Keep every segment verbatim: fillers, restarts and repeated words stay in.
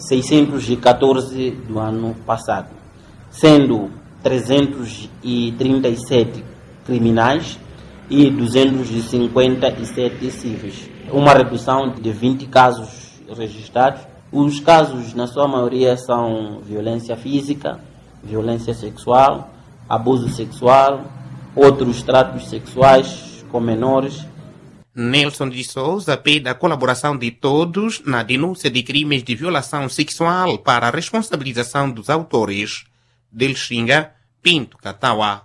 seiscentos e catorze do ano passado, sendo trezentos e trinta e sete criminais e duzentos e cinquenta e sete civis. Uma redução de vinte casos registrados. Os casos, na sua maioria, são violência física, violência sexual, abuso sexual, outros tratos sexuais com menores. Nelson de Souza pede a colaboração de todos na denúncia de crimes de violação sexual para a responsabilização dos autores. Del Xinga, Pinto, Catauá.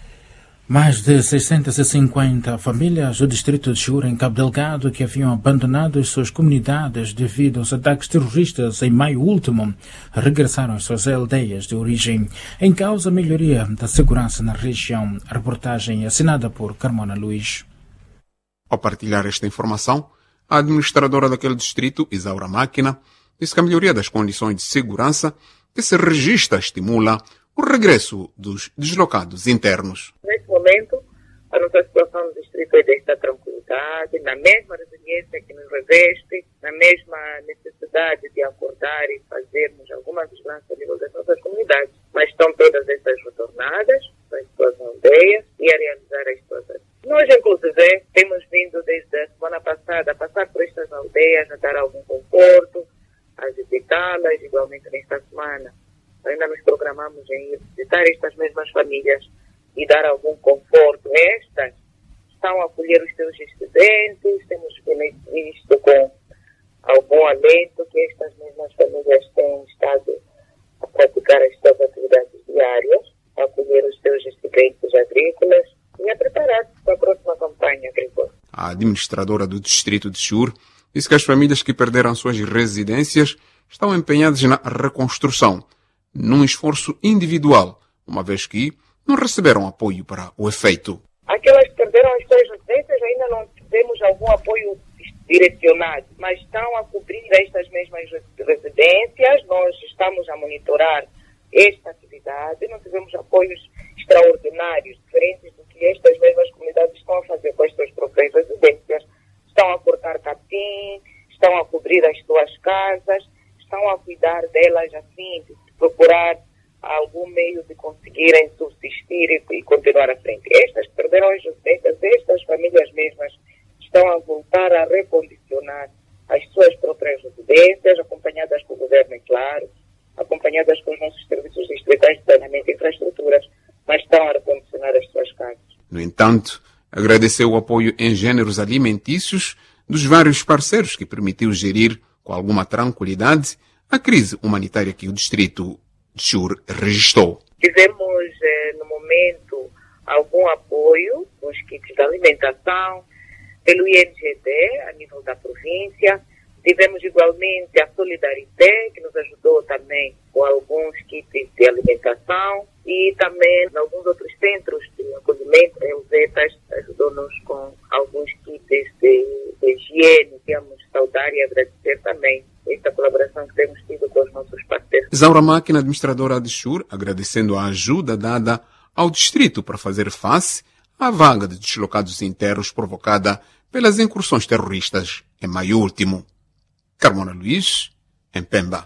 Mais de seiscentas e cinquenta famílias do distrito de Chiura, em Cabo Delgado, que haviam abandonado as suas comunidades devido aos ataques terroristas em maio último, regressaram às suas aldeias de origem. Em causa a melhoria da segurança na região. A reportagem assinada por Carmona Luís. Ao partilhar esta informação, a administradora daquele distrito, Isaura Máquina, disse que a melhoria das condições de segurança que se registra estimula o regresso dos deslocados internos. Neste momento, a nossa situação no distrito é desta tranquilidade, na mesma resiliência que nos reveste, na mesma necessidade de acordar e fazermos alguma vigilância a nível das nossas comunidades. Mas estão todas essas retornadas às suas aldeias e a realizar as suas ações. Nós, inclusive, temos vindo desde a semana passada a passar por estas aldeias, a dar algum conforto, a visitá-las, igualmente nesta semana. Ainda nos programamos em ir visitar estas mesmas famílias e dar algum conforto. Estas estão a acolher os seus excedentes, temos visto com algum alento que estas mesmas famílias têm estado a praticar as suas atividades diárias, a acolher os seus excedentes agrícolas e a preparar-se para a próxima campanha agrícola. A administradora do distrito de Chur disse que as famílias que perderam suas residências estão empenhadas na reconstrução, num esforço individual, uma vez que não receberam apoio para o efeito. Aquelas que perderam as suas residências ainda não tivemos algum apoio direcionado, mas estão a cobrir estas mesmas residências. Nós estamos a monitorar esta atividade, não tivemos apoios extraordinários, diferentes do que estas mesmas comunidades estão a fazer com as suas próprias residências. Estão a cortar capim, estão a cobrir as suas casas, estão a cuidar delas assim, de procurar algum meio de conseguirem subsistir e, e continuar à frente. Estas que perderam as residências, estas famílias mesmas estão a voltar a recondicionar as suas próprias residências, acompanhadas pelo governo, é claro, acompanhadas com os nossos serviços distritais de saneamento e infraestruturas, mas estão a recondicionar as suas casas. No entanto, agradeceu o apoio em gêneros alimentícios dos vários parceiros que permitiu gerir com alguma tranquilidade a crise humanitária que o distrito de Chur registrou. Tivemos, eh, no momento, algum apoio com os kits de alimentação, pelo I N G D, a nível da província. Tivemos, igualmente, a Solidarité, que nos ajudou também com alguns kits de alimentação. E também, em alguns outros centros de acolhimento, a Eusetas ajudou-nos com alguns kits de, de higiene. Queremos saudar e agradecer também esta colaboração que temos tido com os nossos parceiros. Isaura Máquina, administradora de Chur, agradecendo a ajuda dada ao distrito para fazer face à vaga de deslocados internos provocada pelas incursões terroristas em maio último. Carmona Luís, em Pemba.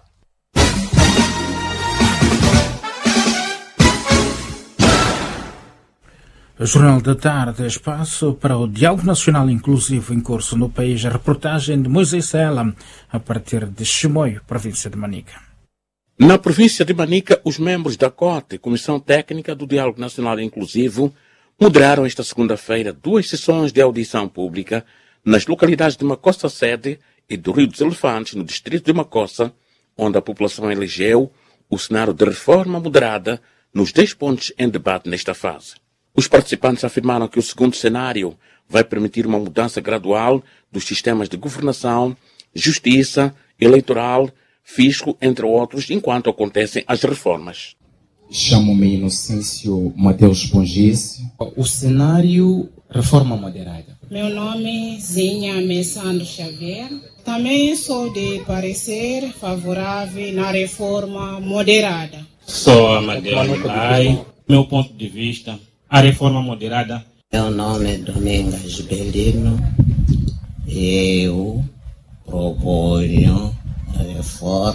O Jornal da Tarde, espaço para o Diálogo Nacional Inclusivo em curso no país. A reportagem de Moisés Sela, a partir de Chimoio, província de Manica. Na província de Manica, os membros da C O T, Comissão Técnica do Diálogo Nacional Inclusivo, moderaram esta segunda-feira duas sessões de audição pública nas localidades de Macossa Sede e do Rio dos Elefantes, no distrito de Macossa, onde a população elegeu o cenário de reforma moderada nos dez pontos em debate nesta fase. Os participantes afirmaram que o segundo cenário vai permitir uma mudança gradual dos sistemas de governação, justiça, eleitoral, fisco, entre outros, enquanto acontecem as reformas. Chamo-me Inocêncio Mateus Pongice. O cenário reforma moderada. Meu nome é Zinha Messandro Xavier. Também sou de parecer favorável na reforma moderada. Sou Amadeu Lai. Meu ponto de vista, a reforma moderada. Meu nome é Domingas Belino. Eu proponho a reforma